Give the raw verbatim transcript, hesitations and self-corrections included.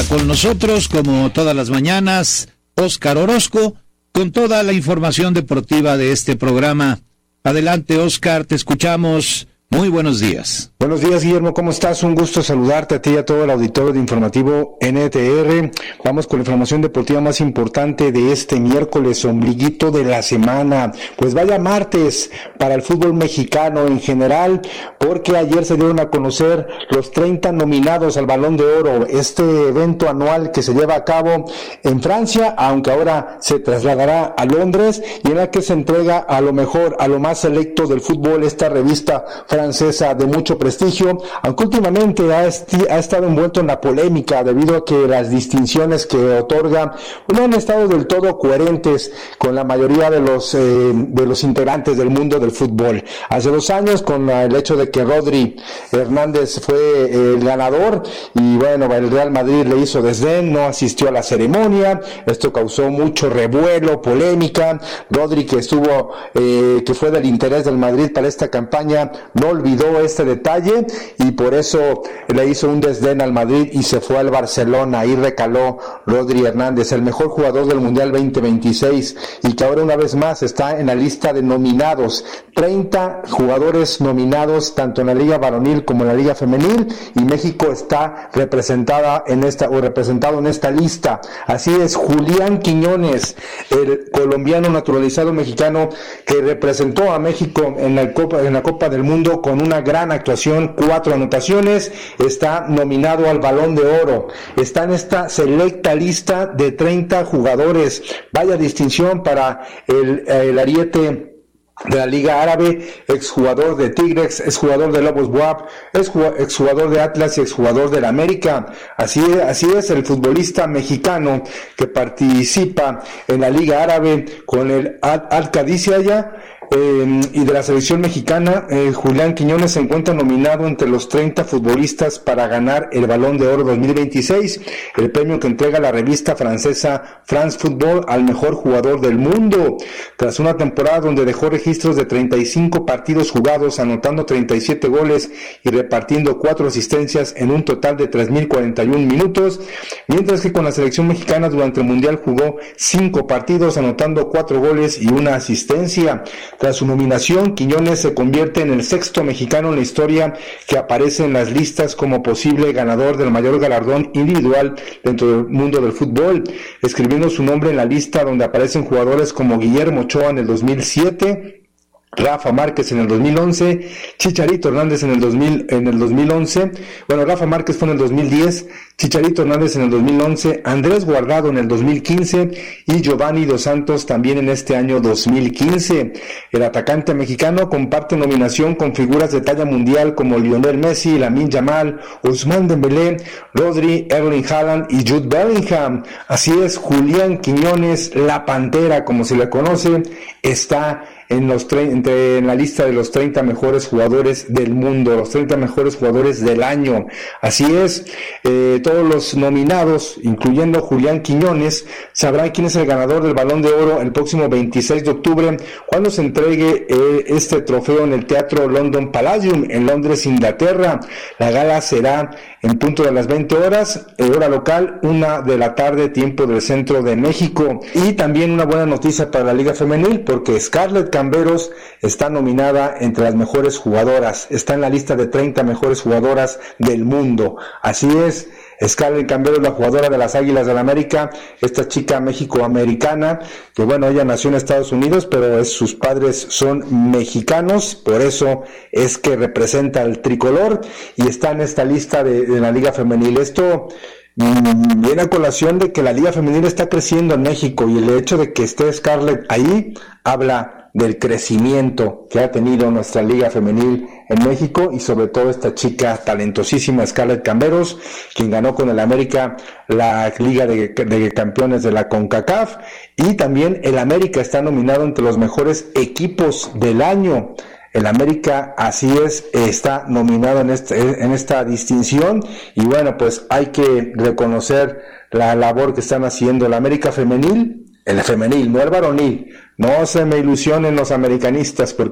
con nosotros, como todas las mañanas, Óscar Orozco, con toda la información deportiva de este programa. Adelante, Óscar, te escuchamos. Muy buenos días. Buenos días, Guillermo, ¿cómo estás? Un gusto saludarte a ti y a todo el auditorio de Informativo N T R. Vamos con la información deportiva más importante de este miércoles, ombliguito de la semana. Pues vaya martes para el fútbol mexicano en general, porque ayer se dieron a conocer los treinta nominados al Balón de Oro, este evento anual que se lleva a cabo en Francia, aunque ahora se trasladará a Londres, y en la que se entrega a lo mejor, a lo más selecto del fútbol, esta revista francesa de mucho prestigio, aunque últimamente ha, esti- ha estado envuelto en la polémica debido a que las distinciones que otorga no han estado del todo coherentes con la mayoría de los eh, de los integrantes del mundo del fútbol. Hace dos años, con el hecho de que Rodri Hernández fue el ganador y bueno, el Real Madrid le hizo desdén, no asistió a la ceremonia, esto causó mucho revuelo, polémica. Rodri, que estuvo eh, que fue del interés del Madrid para esta campaña, no olvidó este detalle y por eso le hizo un desdén al Madrid y se fue al Barcelona. Ahí recaló Rodri Hernández, el mejor jugador del Mundial veinte veintiséis, y que ahora una vez más está en la lista de nominados. treinta jugadores nominados tanto en la Liga Varonil como en la Liga Femenil, y México está representada en esta o representado en esta lista. Así es, Julián Quiñones, el colombiano naturalizado mexicano que representó a México en la Copa en la Copa del Mundo con una gran actuación, cuatro anotaciones, está nominado al Balón de Oro. Está en esta selecta lista de treinta jugadores. Vaya distinción para el, el ariete de la Liga Árabe, exjugador de Tigres, exjugador de Lobos B U A P, exjugador de Atlas y exjugador de la América. Así es, así es el futbolista mexicano que participa en la Liga Árabe con el Al-Qadisiyah. Eh, y de la selección mexicana, eh, Julián Quiñones se encuentra nominado entre los treinta futbolistas para ganar el Balón de Oro dos mil veintiséis, el premio que entrega la revista francesa France Football al mejor jugador del mundo. Tras una temporada donde dejó registros de treinta y cinco partidos jugados, anotando treinta y siete goles y repartiendo cuatro asistencias en un total de tres mil cuarenta y un minutos, mientras que con la selección mexicana durante el Mundial jugó cinco partidos, anotando cuatro goles y una asistencia. Tras su nominación, Quiñones se convierte en el sexto mexicano en la historia que aparece en las listas como posible ganador del mayor galardón individual dentro del mundo del fútbol, escribiendo su nombre en la lista donde aparecen jugadores como Guillermo Ochoa en el dos mil siete, Rafa Márquez en el dos mil once, Chicharito Hernández en el dos mil, en el dos mil once, bueno, Rafa Márquez fue en el dos mil diez, Chicharito Hernández en el dos mil once, Andrés Guardado en el dos mil quince y Giovanni Dos Santos también en este año dos mil quince. El atacante mexicano comparte nominación con figuras de talla mundial como Lionel Messi, Lamine Yamal, Ousmane Dembélé, Rodri, Erling Haaland y Jude Bellingham. Así es, Julián Quiñones, la Pantera como se le conoce, está en los tre- entre, en la lista de los treinta mejores jugadores del mundo, los treinta mejores jugadores del año. Así es, eh, todos los nominados, incluyendo Julián Quiñones, sabrán quién es el ganador del Balón de Oro el próximo veintiséis de octubre, cuando se entregue eh, este trofeo en el Teatro London Palladium en Londres, Inglaterra. La gala será en punto de las veinte horas, eh, hora local, una de la tarde, tiempo del centro de México. Y también una buena noticia para la Liga Femenil, porque Scarlett Camberos está nominada entre las mejores jugadoras, está en la lista de treinta mejores jugadoras del mundo. Así es, Scarlett Camberos, la jugadora de las Águilas del América, esta chica mexicoamericana, que bueno, ella nació en Estados Unidos, pero es, sus padres son mexicanos, por eso es que representa el tricolor y está en esta lista de, de la Liga Femenil. Esto mmm, viene a colación de que la Liga Femenil está creciendo en México, y el hecho de que esté Scarlett ahí habla del crecimiento que ha tenido nuestra Liga Femenil en México, y sobre todo esta chica talentosísima Scarlett Camberos, quien ganó con el América la Liga de, de Campeones de la CONCACAF, y también el América está nominado entre los mejores equipos del año. El América, así es, está nominado en, este, en esta distinción, y bueno, pues hay que reconocer la labor que están haciendo el América femenil, el femenil, no el varonil. No se me ilusionen los americanistas, porque